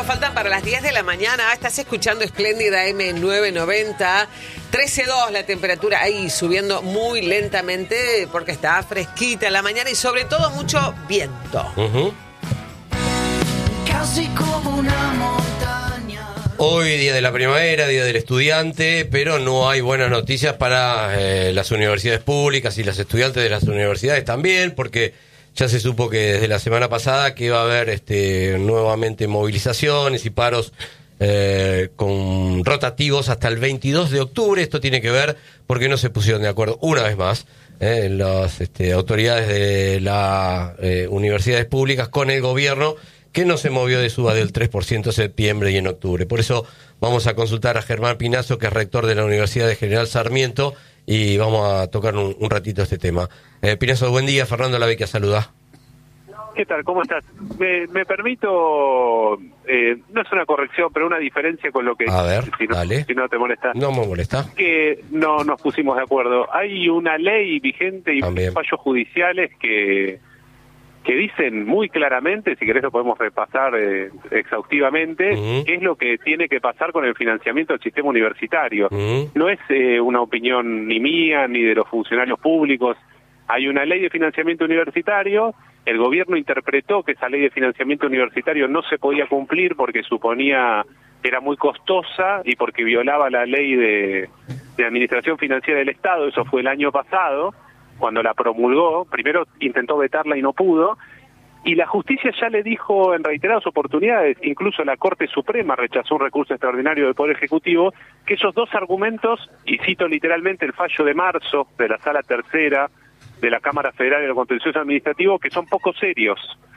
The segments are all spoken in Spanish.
faltan para las 10 de la mañana. Estás escuchando Espléndida M990. 13.2 la temperatura ahí, subiendo muy lentamente porque está fresquita la mañana y sobre todo mucho viento. Casi como una montaña. Hoy, día de la primavera, día del estudiante, pero no hay buenas noticias para las universidades públicas y los estudiantes de las universidades también, porque ya se supo que desde la semana pasada que iba a haber nuevamente movilizaciones y paros con rotativos hasta el 22 de octubre. Esto tiene que ver porque no se pusieron de acuerdo una vez más las autoridades de las universidades públicas con el gobierno, que no se movió de suba del 3% en septiembre y en octubre. Por eso vamos a consultar a Germán Pinazo, que es rector de la Universidad de General Sarmiento, y vamos a tocar un ratito este tema. Pinazo, buen día. Fernando Lavecchia saluda. ¿Qué tal? ¿Cómo estás? Me permito, no es una corrección, pero una diferencia con lo que... A ver, dale. Si no te molesta. No me molesta. Que no nos pusimos de acuerdo. Hay una ley vigente y También fallos judiciales que dicen muy claramente, si querés lo podemos repasar exhaustivamente, qué es lo que tiene que pasar con el financiamiento del sistema universitario. No es una opinión ni mía ni de los funcionarios públicos. Hay una ley de financiamiento universitario, el gobierno interpretó que esa ley de financiamiento universitario no se podía cumplir porque suponía que era muy costosa y porque violaba la ley de administración financiera del Estado. Eso fue el año pasado, cuando la promulgó. Primero intentó vetarla y no pudo, y la justicia ya le dijo en reiteradas oportunidades, incluso la Corte Suprema rechazó un recurso extraordinario del Poder Ejecutivo, que esos dos argumentos, y cito literalmente el fallo de marzo de la Sala Tercera de la Cámara Federal de lo Contencioso Administrativo, que son poco serios.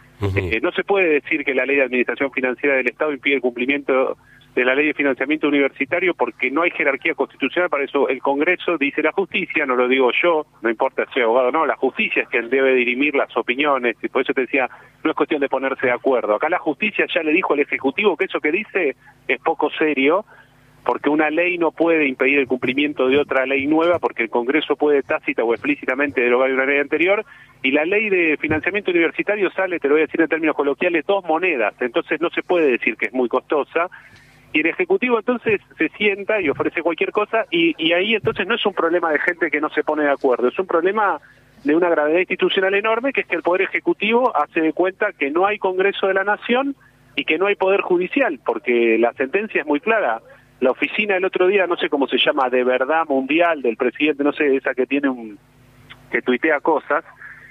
No se puede decir que la Ley de Administración Financiera del Estado impide el cumplimiento de la Ley de Financiamiento Universitario porque no hay jerarquía constitucional. Para eso el Congreso, dice la justicia, no lo digo yo, no importa si soy abogado o no, la justicia es quien debe dirimir las opiniones, y por eso te decía, no es cuestión de ponerse de acuerdo. Acá la justicia ya le dijo al Ejecutivo que eso que dice es poco serio, porque una ley no puede impedir el cumplimiento de otra ley nueva, porque el Congreso puede tácita o explícitamente derogar una ley anterior, y la ley de financiamiento universitario sale, te lo voy a decir en términos coloquiales, dos monedas, entonces no se puede decir que es muy costosa, y el Ejecutivo entonces se sienta y ofrece cualquier cosa, y ahí entonces no es un problema de gente que no se pone de acuerdo, es un problema de una gravedad institucional enorme, que es que el Poder Ejecutivo hace de cuenta que no hay Congreso de la Nación y que no hay Poder Judicial, porque la sentencia es muy clara. La oficina el otro día, no sé cómo se llama, de verdad mundial del presidente, no sé, esa que tiene que tuitea cosas,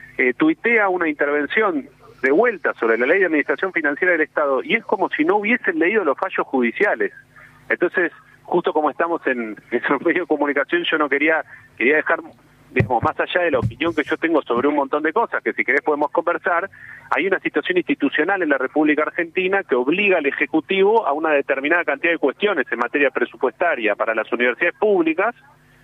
tuitea una intervención de vuelta sobre la Ley de Administración Financiera del Estado, y es como si no hubiesen leído los fallos judiciales. Entonces, justo como estamos en esos medios de comunicación, yo no quería dejar, digamos, más allá de la opinión que yo tengo sobre un montón de cosas, que si querés podemos conversar, hay una situación institucional en la República Argentina que obliga al Ejecutivo a una determinada cantidad de cuestiones en materia presupuestaria para las universidades públicas,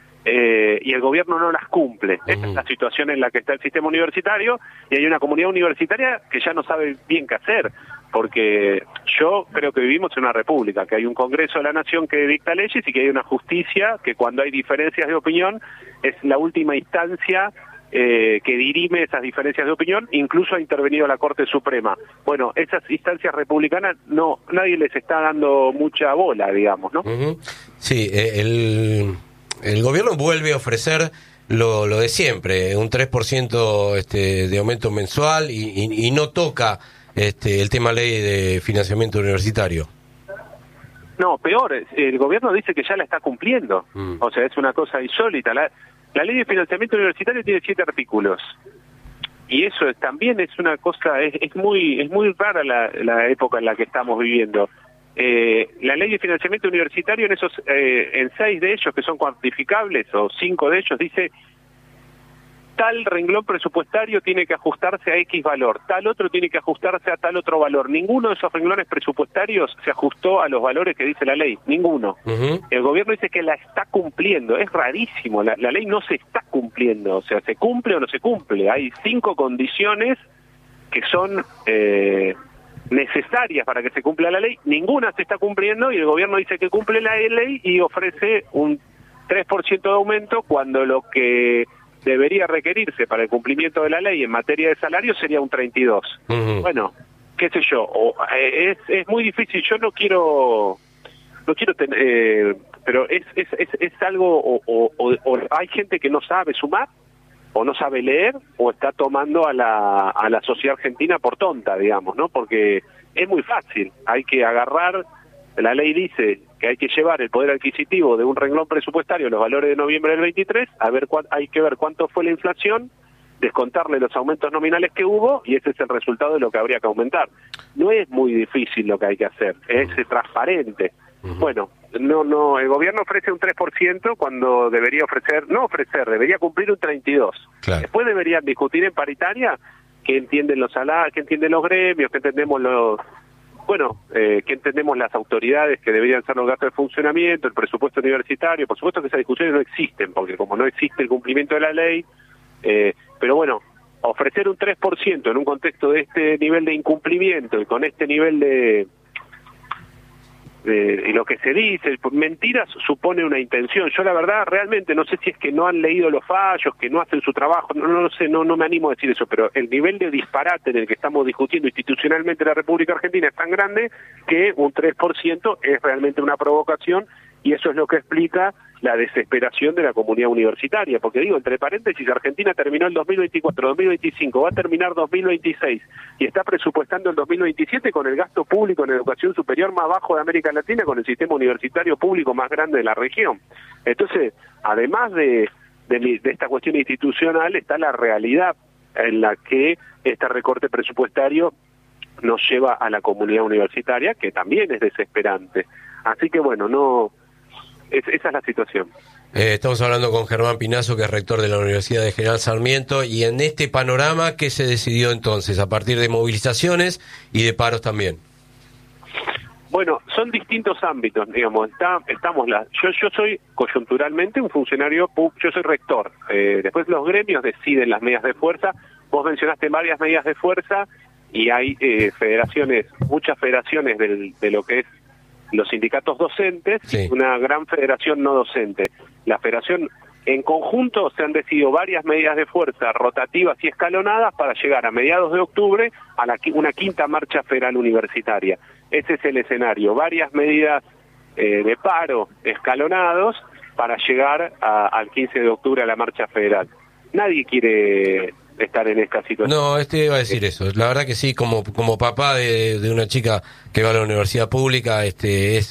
y el gobierno no las cumple. Esta es la situación en la que está el sistema universitario, y hay una comunidad universitaria que ya no sabe bien qué hacer, porque yo creo que vivimos en una república, que hay un Congreso de la Nación que dicta leyes y que hay una justicia que cuando hay diferencias de opinión es la última instancia que dirime esas diferencias de opinión. Incluso ha intervenido la Corte Suprema. Bueno, esas instancias republicanas nadie les está dando mucha bola, digamos, ¿no? Sí, el gobierno vuelve a ofrecer lo de siempre, un 3% de aumento mensual y no toca el tema ley de financiamiento universitario. No, peor, el gobierno dice que ya la está cumpliendo. O sea, es una cosa insólita. La ley de financiamiento universitario tiene 7 artículos. Y eso también es una cosa, es muy rara la época en la que estamos viviendo. La ley de financiamiento universitario en 6 de ellos que son cuantificables, o 5 de ellos, dice tal renglón presupuestario tiene que ajustarse a X valor, tal otro tiene que ajustarse a tal otro valor. Ninguno de esos renglones presupuestarios se ajustó a los valores que dice la ley, ninguno. El gobierno dice que la está cumpliendo, es rarísimo, la ley no se está cumpliendo, o sea, ¿se cumple o no se cumple? Hay 5 condiciones que son necesarias para que se cumpla la ley, ninguna se está cumpliendo, y el gobierno dice que cumple la ley y ofrece un 3% de aumento, cuando lo que debería requerirse para el cumplimiento de la ley en materia de salario sería un 32%. Bueno, qué sé yo, es muy difícil. Yo no quiero tener, pero es algo, o hay gente que no sabe sumar, o no sabe leer, o está tomando a la sociedad argentina por tonta, digamos, ¿no? Porque es muy fácil, hay que agarrar, la ley dice que hay que llevar el poder adquisitivo de un renglón presupuestario, los valores de noviembre del 23, hay que ver cuánto fue la inflación, descontarle los aumentos nominales que hubo, y ese es el resultado de lo que habría que aumentar. No es muy difícil lo que hay que hacer, es transparente. Bueno, no, el gobierno ofrece un 3% cuando debería debería cumplir un 32%. Claro. Después deberían discutir en paritaria qué entienden los salarios, qué entienden los gremios, qué entendemos qué entendemos las autoridades que deberían ser los gastos de funcionamiento, el presupuesto universitario. Por supuesto que esas discusiones no existen, porque como no existe el cumplimiento de la ley, pero bueno, ofrecer un 3% en un contexto de este nivel de incumplimiento y con este nivel y lo que se dice, mentiras supone una intención. Yo la verdad realmente no sé si es que no han leído los fallos, que no hacen su trabajo, no lo sé, no me animo a decir eso, pero el nivel de disparate en el que estamos discutiendo institucionalmente la República Argentina es tan grande que un 3% es realmente una provocación, y eso es lo que explica la desesperación de la comunidad universitaria, porque digo, entre paréntesis, Argentina terminó el 2024, 2025, va a terminar 2026, y está presupuestando el 2027 con el gasto público en educación superior más bajo de América Latina, con el sistema universitario público más grande de la región. Entonces, además de esta cuestión institucional, está la realidad en la que este recorte presupuestario nos lleva a la comunidad universitaria, que también es desesperante. Así que bueno, esa es la situación. Estamos hablando con Germán Pinazo, que es rector de la Universidad de General Sarmiento, y en este panorama, ¿qué se decidió entonces a partir de movilizaciones y de paros también? Bueno, son distintos ámbitos, digamos. Yo soy coyunturalmente un funcionario público, yo soy rector. Después los gremios deciden las medidas de fuerza. Vos mencionaste varias medidas de fuerza y hay muchas federaciones de lo que es los sindicatos docentes, sí, una gran federación no docente. La federación, en conjunto, se han decidido varias medidas de fuerza rotativas y escalonadas para llegar a mediados de octubre a una quinta marcha federal universitaria. Ese es el escenario, varias medidas de paro escalonados para llegar al 15 de octubre a la marcha federal. Nadie quiere estar en esta situación. No, iba a decir eso. La verdad que sí, como papá de una chica que va a la universidad pública, es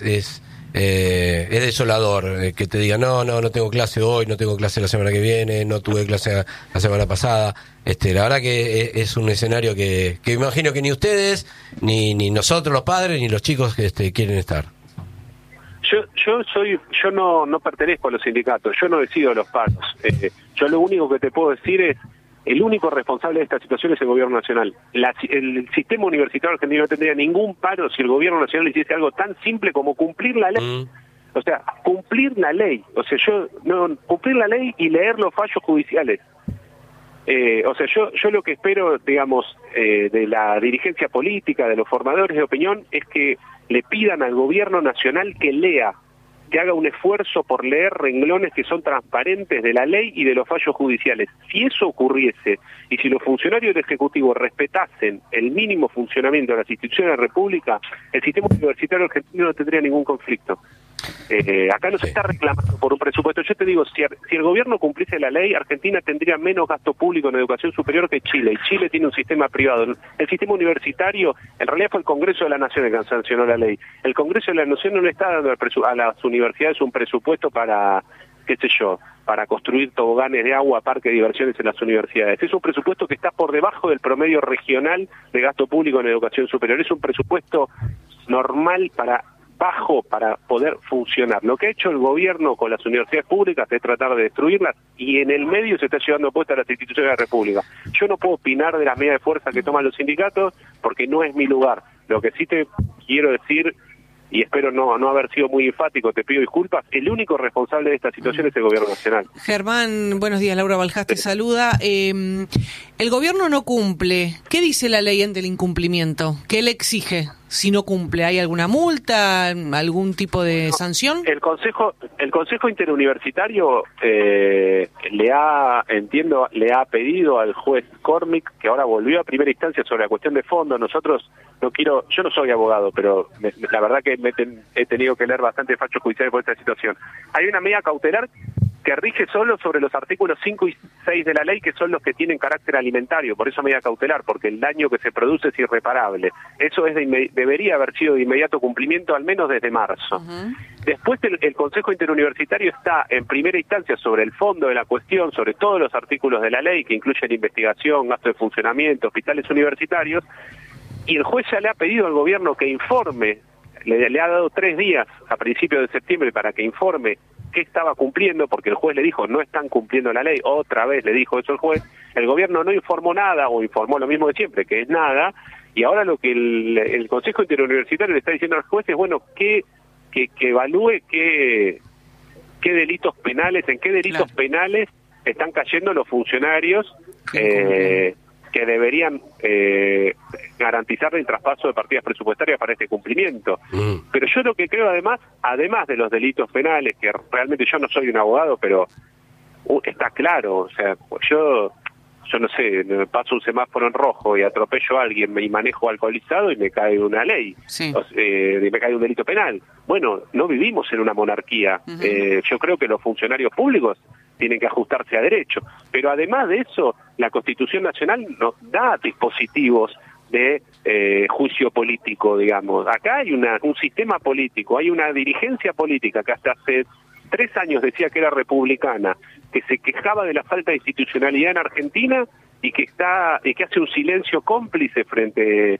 desolador que te diga no tengo clase hoy, no tengo clase la semana que viene, no tuve clase la semana pasada. La verdad que es un escenario que imagino que ni ustedes, ni nosotros los padres, ni los chicos quieren estar. Yo no pertenezco a los sindicatos, yo no decido los paros. Yo lo único que te puedo decir es, el único responsable de esta situación es el gobierno nacional. El sistema universitario argentino no tendría ningún paro si el gobierno nacional hiciese algo tan simple como cumplir la ley. O sea, cumplir la ley. O sea, cumplir la ley y leer los fallos judiciales. Yo lo que espero, digamos, de la dirigencia política, de los formadores de opinión, es que le pidan al gobierno nacional que lea, que haga un esfuerzo por leer renglones que son transparentes de la ley y de los fallos judiciales. Si eso ocurriese, y si los funcionarios del Ejecutivo respetasen el mínimo funcionamiento de las instituciones de la República, el sistema universitario argentino no tendría ningún conflicto. Acá no se está reclamando por un presupuesto. Yo te digo, si el gobierno cumpliese la ley, Argentina tendría menos gasto público en educación superior que Chile, y Chile tiene un sistema privado. El sistema universitario, en realidad fue el Congreso de la Nación el que sancionó la ley. El Congreso de la Nación no le está dando a las universidades un presupuesto para, para construir toboganes de agua, parques de diversiones en las universidades. Es un presupuesto que está por debajo del promedio regional de gasto público en educación superior. Es un presupuesto normal bajo para poder funcionar. Lo que ha hecho el gobierno con las universidades públicas es tratar de destruirlas, y en el medio se está llevando puesta a las instituciones de la República. Yo no puedo opinar de las medidas de fuerza que toman los sindicatos porque no es mi lugar. Lo que sí te quiero decir, y espero no haber sido muy enfático, te pido disculpas, el único responsable de esta situación es el gobierno nacional. Germán, buenos días, Laura Baljás te saluda. El gobierno no cumple. ¿Qué dice la ley ante el incumplimiento? ¿Qué le exige? si no cumple? ¿Hay alguna multa, algún tipo de sanción? El Consejo Interuniversitario le ha pedido al juez Cormick, que ahora volvió a primera instancia sobre la cuestión de fondo. Yo no soy abogado, pero la verdad que he tenido que leer bastante fallos judiciales por esta situación. Hay una medida cautelar que rige solo sobre los artículos 5 y 6 de la ley, que son los que tienen carácter alimentario, por eso medida cautelar, porque el daño que se produce es irreparable. Eso debería haber sido de inmediato cumplimiento, al menos desde marzo. Uh-huh. Después el Consejo Interuniversitario está en primera instancia sobre el fondo de la cuestión, sobre todos los artículos de la ley, que incluyen investigación, gasto de funcionamiento, hospitales universitarios, y el juez ya le ha pedido al gobierno que informe, le ha dado 3 días a principios de septiembre para que informe qué estaba cumpliendo, porque el juez le dijo no están cumpliendo la ley. Otra vez le dijo eso el juez. El gobierno no informó nada, o informó lo mismo de siempre, que es nada, y ahora lo que el Consejo Interuniversitario le está diciendo al juez es, bueno, que evalúe qué delitos penales, en qué delitos penales están cayendo los funcionarios que deberían garantizar el traspaso de partidas presupuestarias para este cumplimiento. Pero yo lo que creo además de los delitos penales, que realmente yo no soy un abogado, pero está claro, o sea, yo no sé, me paso un semáforo en rojo y atropello a alguien y manejo alcoholizado y me cae una ley, sí. Me cae un delito penal. Bueno, no vivimos en una monarquía. Uh-huh. Yo creo que los funcionarios públicos tienen que ajustarse a derecho, pero además de eso, la Constitución Nacional nos da dispositivos de juicio político, digamos. Acá hay un sistema político, hay una dirigencia política que hasta hace 3 años decía que era republicana, que se quejaba de la falta de institucionalidad en Argentina y que hace un silencio cómplice frente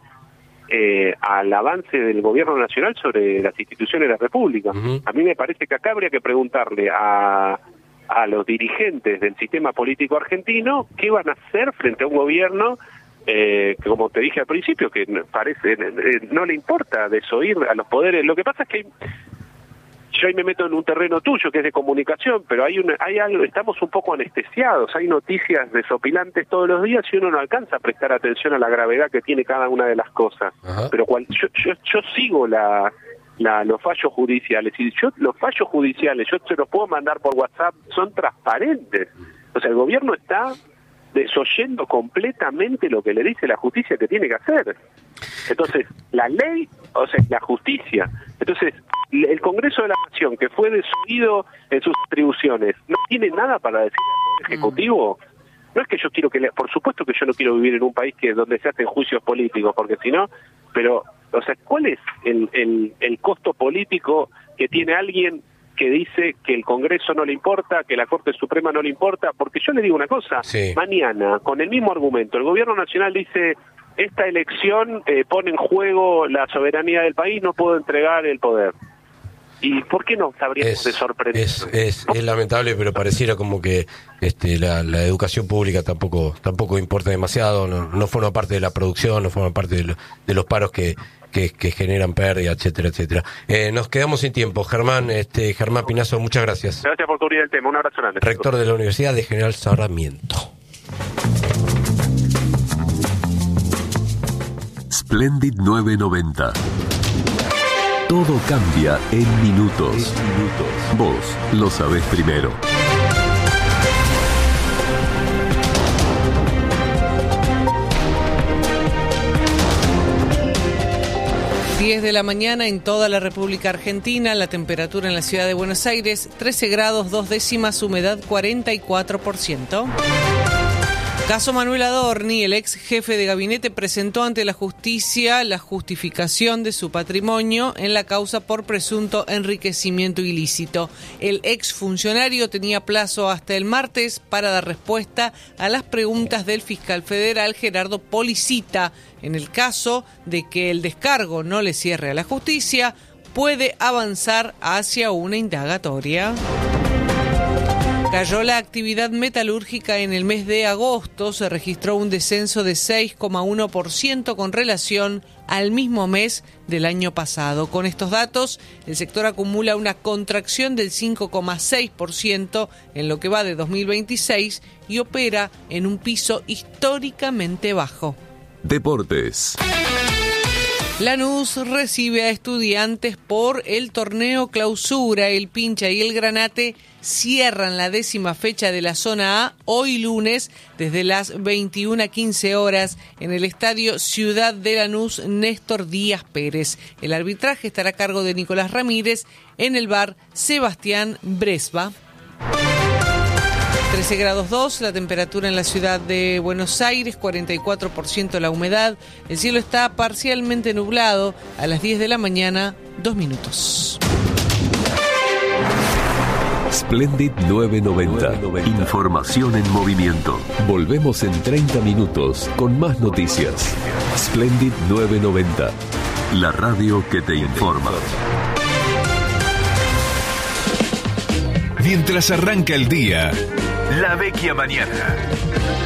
al avance del gobierno nacional sobre las instituciones de la República. Uh-huh. A mí me parece que acá habría que preguntarle a los dirigentes del sistema político argentino qué van a hacer frente a un gobierno que, como te dije al principio, que parece no le importa desoír a los poderes. Lo que pasa es que yo ahí me meto en un terreno tuyo que es de comunicación, pero hay algo, estamos un poco anestesiados, hay noticias desopilantes todos los días y uno no alcanza a prestar atención a la gravedad que tiene cada una de las cosas. Ajá. Pero yo sigo los fallos judiciales, y los fallos judiciales, yo se los puedo mandar por WhatsApp, son transparentes. O sea, el gobierno está desoyendo completamente lo que le dice la justicia que tiene que hacer. Entonces, la ley, o sea, la justicia. Entonces, el Congreso de la Nación, que fue desoído en sus atribuciones, ¿no tiene nada para decir al Poder Ejecutivo? No es que yo quiero por supuesto que yo no quiero vivir en un país donde se hacen juicios políticos, porque si no, pero, o sea, ¿cuál es el costo político que tiene alguien que dice que el Congreso no le importa, que la Corte Suprema no le importa? Porque yo le digo una cosa, sí. Mañana, con el mismo argumento, el Gobierno Nacional dice, esta elección pone en juego la soberanía del país, no puedo entregar el poder. ¿Y por qué no sabríamos de sorprender? Es lamentable, pero pareciera como que la educación pública tampoco importa demasiado, no forma parte de la producción, no forma parte de los paros que generan pérdida, etcétera, etcétera. Nos quedamos sin tiempo. Germán Pinazo, muchas gracias. Gracias por tu unidad del tema, un abrazo grande. Rector de la Universidad de General Sarmiento. Splendid 990. Todo cambia en minutos. Vos lo sabés primero. Diez de la mañana en toda la República Argentina, la temperatura en la ciudad de Buenos Aires, 13 grados 2 décimas, humedad 44%. Caso Manuel Adorni, el ex jefe de gabinete presentó ante la justicia la justificación de su patrimonio en la causa por presunto enriquecimiento ilícito. El ex funcionario tenía plazo hasta el martes para dar respuesta a las preguntas del fiscal federal Gerardo Policita. En el caso de que el descargo no le cierre a la justicia, puede avanzar hacia una indagatoria. Cayó la actividad metalúrgica en el mes de agosto, se registró un descenso de 6,1% con relación al mismo mes del año pasado. Con estos datos, el sector acumula una contracción del 5,6% en lo que va de 2026 y opera en un piso históricamente bajo. Deportes. Lanús recibe a Estudiantes por el torneo Clausura. El Pincha y el Granate cierran la 10ª fecha de la Zona A hoy lunes desde las 21:15 horas en el Estadio Ciudad de Lanús Néstor Díaz Pérez. El arbitraje estará a cargo de Nicolás Ramírez en el bar Sebastián Bresba. 13 grados 2, la temperatura en la ciudad de Buenos Aires, 44% la humedad. El cielo está parcialmente nublado. A las 10 de la mañana, 2 minutos. Splendid 990. Información en movimiento. Volvemos en 30 minutos con más noticias. Splendid 990. La radio que te informa. Mientras arranca el día, La Vecchia Mañana.